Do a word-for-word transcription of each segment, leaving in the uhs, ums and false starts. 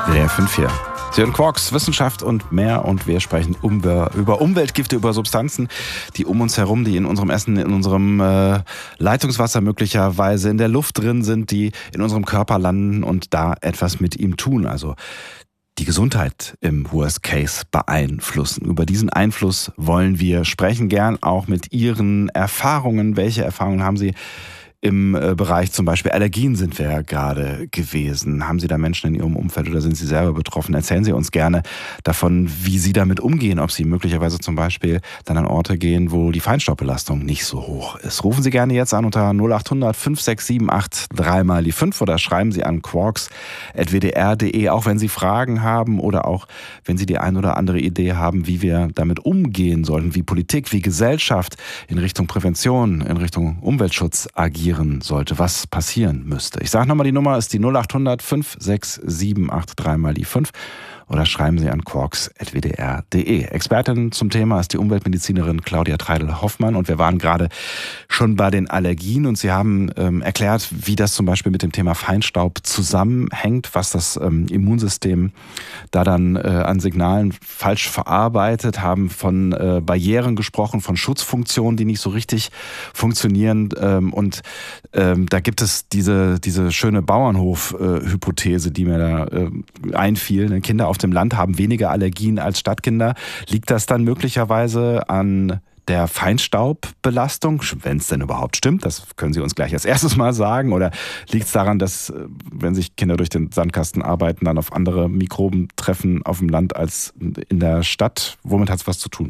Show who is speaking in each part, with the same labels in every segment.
Speaker 1: W D R fünf hier. Sie hören Quarks, Wissenschaft und mehr, und wir sprechen um, über Umweltgifte, über Substanzen, die um uns herum, die in unserem Essen, in unserem äh, Leitungswasser möglicherweise in der Luft drin sind, die in unserem Körper landen und da etwas mit ihm tun. Also die Gesundheit im Worst Case beeinflussen. Über diesen Einfluss wollen wir sprechen, gern auch mit Ihren Erfahrungen. Welche Erfahrungen haben Sie im Bereich zum Beispiel Allergien, sind wir ja gerade gewesen? Haben Sie da Menschen in Ihrem Umfeld oder sind Sie selber betroffen? Erzählen Sie uns gerne davon, wie Sie damit umgehen, ob Sie möglicherweise zum Beispiel dann an Orte gehen, wo die Feinstaubbelastung nicht so hoch ist. Rufen Sie gerne jetzt an unter null acht hundert fünf sechs sieben acht drei mal die fünf oder schreiben Sie an quarks at w d r punkt d e, auch wenn Sie Fragen haben oder auch wenn Sie die ein oder andere Idee haben, wie wir damit umgehen sollten, wie Politik, wie Gesellschaft in Richtung Prävention, in Richtung Umweltschutz agieren sollte, was passieren müsste. Ich sage nochmal, die Nummer ist die null acht hundert fünf sechs sieben acht drei mal die fünf oder schreiben Sie an quarks at w d r punkt d e. Expertin zum Thema ist die Umweltmedizinerin Claudia Treidel-Hoffmann und wir waren gerade schon bei den Allergien und Sie haben ähm, erklärt, wie das zum Beispiel mit dem Thema Feinstaub zusammenhängt, was das ähm, Immunsystem da dann äh, an Signalen falsch verarbeitet, haben von äh, Barrieren gesprochen, von Schutzfunktionen, die nicht so richtig funktionieren ähm, und ähm, da gibt es diese, diese schöne Bauernhof-Hypothese, äh, die mir da äh, einfiel. Kinder auf dem Land haben weniger Allergien als Stadtkinder. Liegt das dann möglicherweise an der Feinstaubbelastung, wenn es denn überhaupt stimmt? Das können Sie uns gleich als erstes mal sagen. Oder liegt es daran, dass, wenn sich Kinder durch den Sandkasten arbeiten, dann auf andere Mikroben treffen auf dem Land als in der Stadt? Womit hat es was zu tun?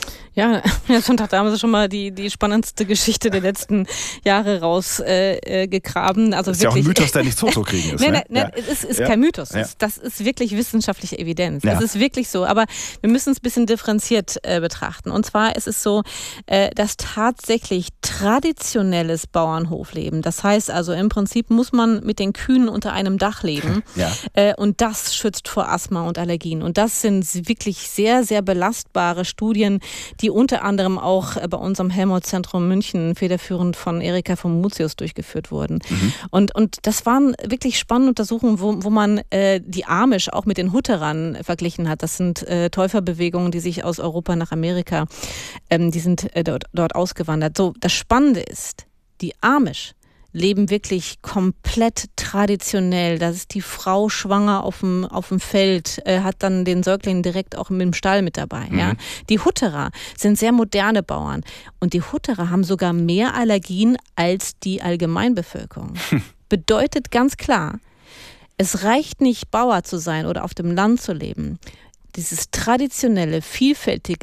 Speaker 2: Ja, Herr Sonntag, da haben Sie schon mal die, die spannendste Geschichte der letzten Jahre rausgegraben. Äh, also
Speaker 1: das ist wirklich, ja auch ein Mythos, der nicht zuzukriegen ist.
Speaker 2: Nein,
Speaker 1: ne?
Speaker 2: nein, nein, ja. es ist ja. kein Mythos. Ja. Das ist wirklich wissenschaftliche Evidenz. Ja. Das ist wirklich so. Aber wir müssen es ein bisschen differenziert äh, betrachten. Und zwar ist es so, äh, dass tatsächlich traditionelles Bauernhofleben, das heißt also im Prinzip muss man mit den Kühen unter einem Dach leben. Ja. Äh, und das schützt vor Asthma und Allergien. Und das sind wirklich sehr, sehr belastbare Studien, die unter anderem auch bei unserem Helmholtz-Zentrum München federführend von Erika von Mutius durchgeführt wurden. Mhm. Und, und das waren wirklich spannende Untersuchungen, wo, wo man äh, die Amish auch mit den Hutterern verglichen hat. Das sind äh, Täuferbewegungen, die sich aus Europa nach Amerika, ähm, die sind äh, dort, dort ausgewandert. So, das Spannende ist, die Amish leben wirklich komplett traditionell. Da ist die Frau schwanger auf dem, auf dem Feld, äh, hat dann den Säugling direkt auch mit dem Stall mit dabei. Mhm. Ja. Die Hutterer sind sehr moderne Bauern. Und die Hutterer haben sogar mehr Allergien als die Allgemeinbevölkerung. Hm. Bedeutet ganz klar, es reicht nicht, Bauer zu sein oder auf dem Land zu leben. Dieses traditionelle, vielfältige